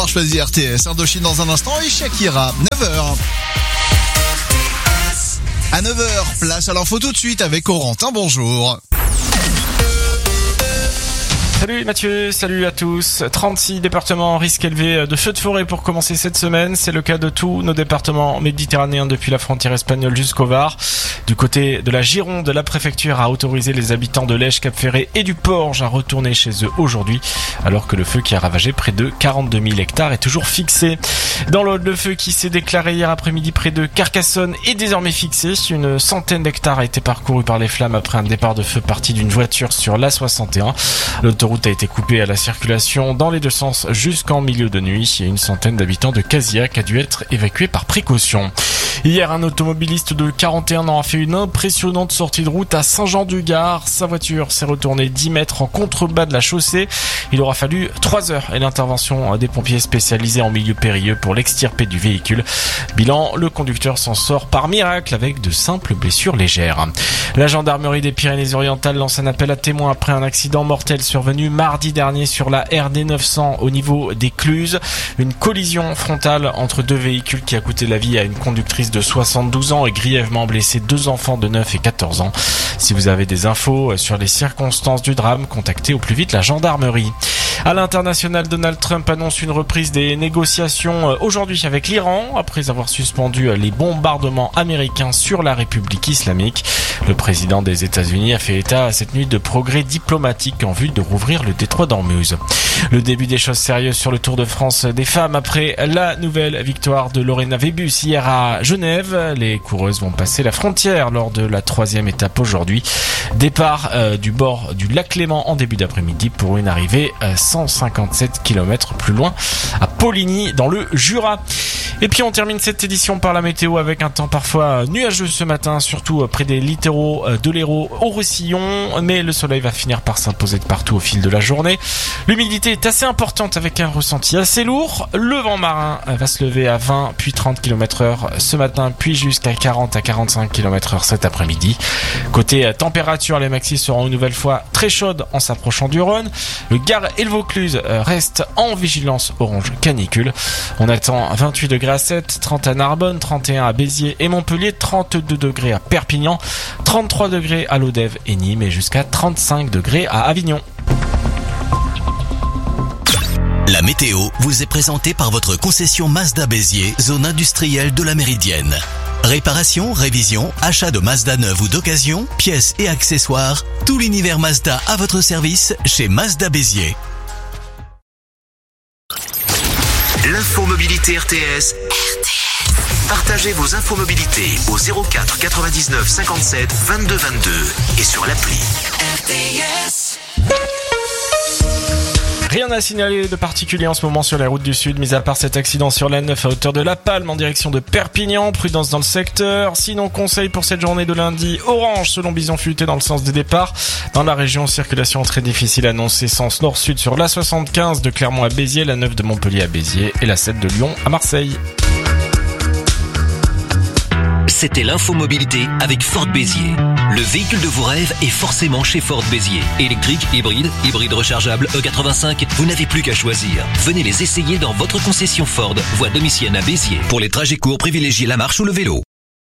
Choisir RTS, Indochine dans un instant et Shakira, 9h. À 9h, place à l'info tout de suite avec Corentin, bonjour. Salut Mathieu, salut à tous. 36 départements en risque élevé de feux de forêt pour commencer cette semaine. C'est le cas de tous nos départements méditerranéens depuis la frontière espagnole jusqu'au Var. Du côté de la Gironde, la préfecture a autorisé les habitants de Lège, Cap-Ferré et du Porge à retourner chez eux aujourd'hui, alors que le feu qui a ravagé près de 42 000 hectares est toujours fixé. Dans l'Aude, le feu qui s'est déclaré hier après-midi près de Carcassonne est désormais fixé. Une centaine d'hectares a été parcouru par les flammes après un départ de feu parti d'une voiture sur l'A61. L'autoroute a été coupée à la circulation dans les deux sens jusqu'en milieu de nuit et une centaine d'habitants de Casillac a dû être évacués par précaution. Hier, un automobiliste de 41 ans a fait une impressionnante sortie de route à Saint-Jean-du-Gard. Sa voiture s'est retournée 10 mètres en contrebas de la chaussée. Il aura fallu 3 heures et l'intervention des pompiers spécialisés en milieu périlleux pour l'extirper du véhicule. Bilan, le conducteur s'en sort par miracle avec de simples blessures légères. La gendarmerie des Pyrénées-Orientales lance un appel à témoins après un accident mortel survenu mardi dernier sur la RD 900 au niveau des Cluses. Une collision frontale entre deux véhicules qui a coûté la vie à une conductrice de 72 ans et grièvement blessé 2 enfants de 9 et 14 ans. Si vous avez des infos sur les circonstances du drame, contactez au plus vite la gendarmerie. À l'international, Donald Trump annonce une reprise des négociations aujourd'hui avec l'Iran après avoir suspendu les bombardements américains sur la République islamique. Le président des États-Unis a fait état cette nuit de progrès diplomatiques en vue de rouvrir le détroit d'Ormuz. Le début des choses sérieuses sur le Tour de France des femmes après la nouvelle victoire de Lorena Wiebes hier à Genève. Les coureuses vont passer la frontière lors de la 3e étape aujourd'hui. Départ du bord du lac Léman en début d'après-midi pour une arrivée 157 km plus loin à Poligny dans le Jura. Et puis on termine cette édition par la météo avec un temps parfois nuageux ce matin, surtout près des littoraux de l'Hérault au Roussillon, mais le soleil va finir par s'imposer de partout au fil de la journée. L'humidité est assez importante avec un ressenti assez lourd. Le vent marin va se lever à 20 puis 30 km/h ce matin, puis jusqu'à 40 à 45 km/h cet après-midi. Côté température, les maxis seront une nouvelle fois très chaudes en s'approchant du Rhône. Le Gard et le Vaucluse restent en vigilance orange canicule. On attend 28 degrés à 7, 30 à Narbonne, 31 à Béziers et Montpellier, 32 degrés à Perpignan, 33 degrés à Lodève et Nîmes et jusqu'à 35 degrés à Avignon. La météo vous est présentée par votre concession Mazda Béziers, zone industrielle de la Méridienne. Réparation, révision, achat de Mazda neuve ou d'occasion, pièces et accessoires, tout l'univers Mazda à votre service chez Mazda Béziers. L'infomobilité RTS. Partagez vos infomobilités au 04 99 57 22 22 et sur l'appli RTS. Rien à signaler de particulier en ce moment sur les routes du Sud, mis à part cet accident sur la 9 à hauteur de La Palme en direction de Perpignan. Prudence dans le secteur. Sinon, conseil pour cette journée de lundi, orange selon Bison Futé dans le sens des départs. Dans la région, circulation très difficile annoncée sens nord-sud sur la 75 de Clermont à Béziers, la 9 de Montpellier à Béziers et la 7 de Lyon à Marseille. C'était l'infomobilité avec Ford Béziers. Le véhicule de vos rêves est forcément chez Ford Béziers. Électrique, hybride rechargeable, E85, vous n'avez plus qu'à choisir. Venez les essayer dans votre concession Ford, voie Domitienne à Béziers. Pour les trajets courts, privilégiez la marche ou le vélo.